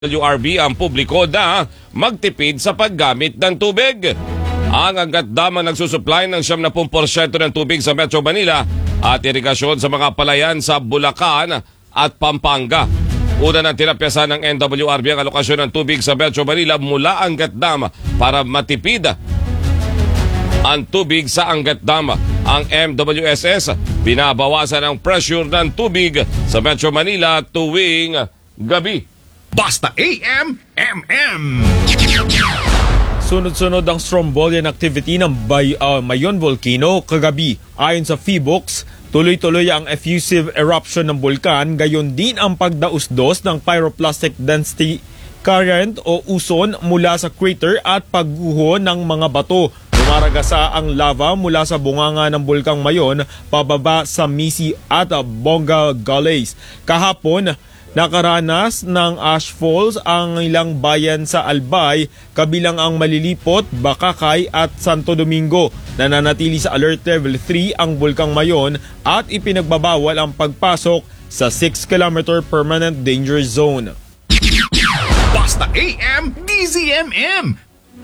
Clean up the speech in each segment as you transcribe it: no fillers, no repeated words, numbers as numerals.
WRB ang publiko na magtipid sa paggamit ng tubig. Ang Angat Dam ang nagsusupply ng 70% ng tubig sa Metro Manila at irigasyon sa mga palayan sa Bulacan at Pampanga. Una nang tinapyasan ng NWRB ang alokasyon ng tubig sa Metro Manila mula Angat Dam para matipid ang tubig sa Angat Dam. Ang MWSS binabawasan ang pressure ng tubig sa Metro Manila tuwing gabi. Basta AM. Sunod-sunod ang strombolian activity ng Mayon Volcano kagabi. Ayon sa PHIVOLCS, tuloy-tuloy ang effusive eruption ng bulkan, gayon din ang pagdausdos ng pyroclastic density current o uson mula sa crater at pagguho ng mga bato. Lumaragasa ang lava mula sa bunganga ng bulkang Mayon pababa sa Misi at Bonga Gulleys. Kahapon, nakaranas ng ash falls ang ilang bayan sa Albay, kabilang ang Malilipot, Bakakay at Santo Domingo. Nananatili sa alert level 3 ang bulkang Mayon at ipinagbabawal ang pagpasok sa 6-kilometer permanent danger zone. Basta AM, DZMM.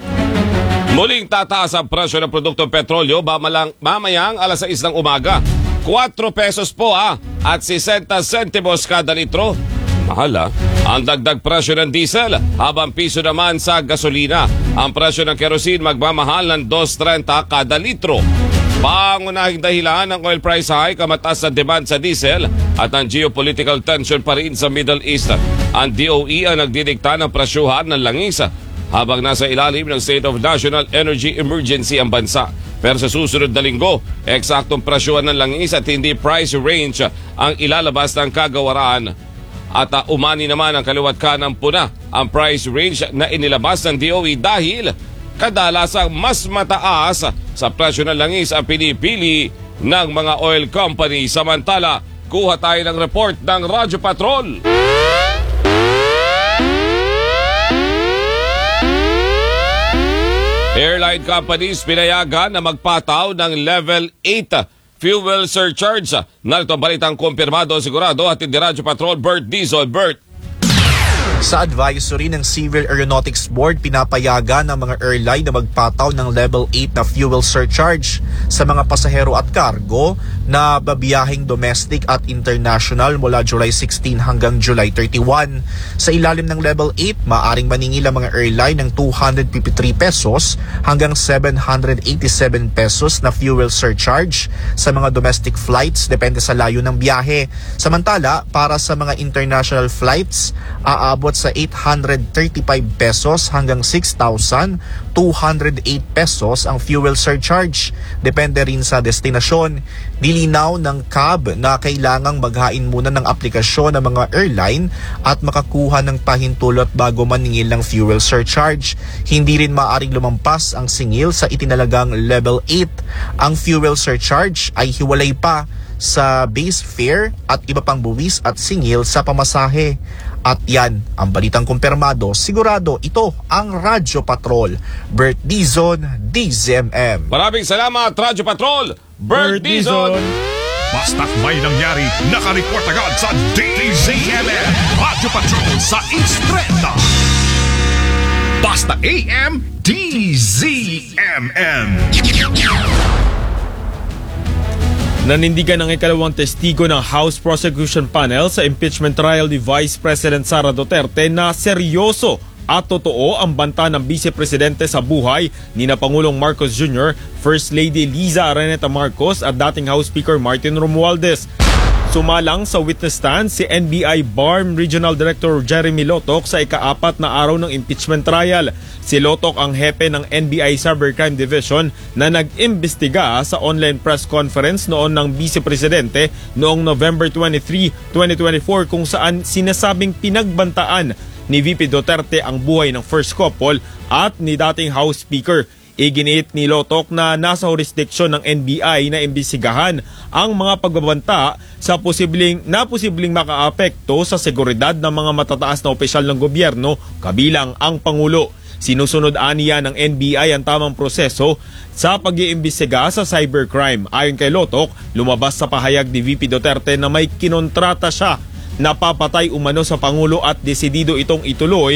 Muling tataas ang presyo ng produktong petrolyo mamayang alas 6 ng umaga. 4 pesos po at 60 sentimos kada litro. Mahal ang dagdag presyo ng diesel, habang piso naman sa gasolina. Ang presyo ng kerosene magmamahal ng 2.30 kada litro. Pangunahing dahilan ng oil price hike ang mataas na demand sa diesel at ang geopolitical tension pa rin sa Middle East. Ang DOE ang nagdidikta ng presyuhan ng langis habang nasa ilalim ng State of National Energy Emergency ang bansa. Pero sa susunod na linggo, eksaktong presyuhan ng langis at hindi price range ang ilalabas ng kagawaran. At umani naman ang kaliwat kanang puna ang price range na inilabas ng DOE dahil kadalasang mas mataas sa presyo ng langis ang pinipili ng mga oil company. Samantala, kuha tayo ng report ng Radyo Patrol. Airline companies pinayagan na magpataw ng level 8 fuel surcharge. Narito ang balitang kumpirmado sigurado at hindi Radyo Patrol, Bert Dizon. Bert. Sa advisory ng Civil Aeronautics Board, pinapayagan ng mga airline na magpataw ng level 8 na fuel surcharge sa mga pasahero at cargo na babiyahing domestic at international mula July 16 hanggang July 31. Sa ilalim ng level 8, maaring maningil ang mga airline ng 253 pesos hanggang 787 pesos na fuel surcharge sa mga domestic flights depende sa layo ng biyahe. Samantala, para sa mga international flights, aabot sa 835 pesos hanggang 6,208 pesos ang fuel surcharge. Depende rin sa destinasyon. Nilinaw ng CAB na kailangang maghain muna ng aplikasyon ng mga airline at makakuha ng pahintulot bago maningil ng fuel surcharge. Hindi rin maaaring lumampas ang singil sa itinalagang level 8. Ang fuel surcharge ay hiwalay pa sa base fare at iba pang buwis at singil sa pamasahe. At yan ang balitang kumpirmado. Sigurado ito ang Radyo Patrol. Bert Dizon, DZMM. Maraming salamat, Radyo Patrol, Bert Dizon. Basta't may nangyari, nakareport agad sa DZMM. Radyo Patrol sa Estrada. Basta AM, DZMM. Nanindigan ang ikalawang testigo ng House Prosecution Panel sa impeachment trial ni Vice President Sara Duterte na seryoso at totoo ang banta ng Vice Presidente sa buhay ni na Pangulong Marcos Jr., First Lady Liza Araneta Marcos at dating House Speaker Martin Romualdez. Sumalang sa witness stand si NBI BARM Regional Director Jeremy Lotok sa ika-4 na araw ng impeachment trial. Si Lotok ang hepe ng NBI Cybercrime Division na nag-imbestiga sa online press conference noon ng Vice Presidente noong November 23, 2024 kung saan sinasabing pinagbantaan ni VP Duterte ang buhay ng first couple at ni dating House Speaker. Iginiit ni Lotok na nasa jurisdiksyon ng NBI na imbestigahan ang mga pagbabanta sa posibleng makaapekto sa seguridad ng mga matataas na opisyal ng gobyerno kabilang ang Pangulo. Sinusunod aniya ng NBI ang tamang proseso sa pag-iimbestiga sa cybercrime. Ayon kay Lotok, lumabas sa pahayag ni VP Duterte na may kinontrata siya napapatay umano sa Pangulo at desidido itong ituloy